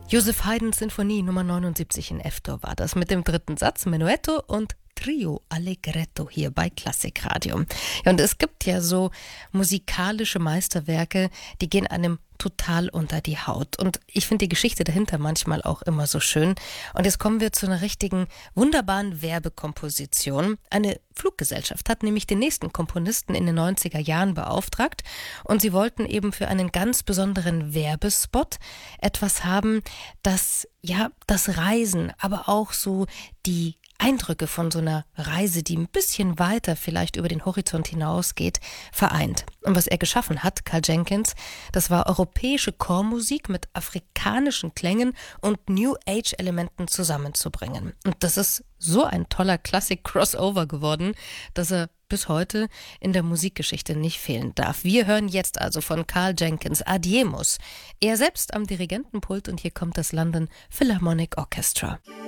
Joseph Haydn Sinfonie Nummer 79 in F-Dur war das mit dem dritten Satz, Menuetto und Trio Allegretto hier bei Klassikradio. Ja, und es gibt ja so musikalische Meisterwerke, die gehen einem total unter die Haut. Und ich finde die Geschichte dahinter manchmal auch immer so schön. Und jetzt kommen wir zu einer richtigen, wunderbaren Werbekomposition. Eine Fluggesellschaft hat nämlich den nächsten Komponisten in den 90er Jahren beauftragt. Und sie wollten eben für einen ganz besonderen Werbespot etwas haben, das ja das Reisen, aber auch so die Eindrücke von so einer Reise, die ein bisschen weiter vielleicht über den Horizont hinausgeht, vereint. Und was er geschaffen hat, Karl Jenkins, das war europäische Chormusik mit afrikanischen Klängen und New Age-Elementen zusammenzubringen. Und das ist so ein toller Klassik-Crossover geworden, dass er bis heute in der Musikgeschichte nicht fehlen darf. Wir hören jetzt also von Karl Jenkins Adiemus. Er selbst am Dirigentenpult und hier kommt das London Philharmonic Orchestra.